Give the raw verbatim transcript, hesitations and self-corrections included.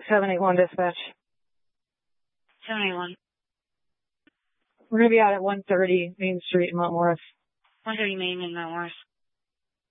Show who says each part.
Speaker 1: seven eight one dispatch.
Speaker 2: seven eight one.
Speaker 1: We're going to be out at one thirty Main Street in Mount Morris.
Speaker 2: one thirty Main in Mount Morris.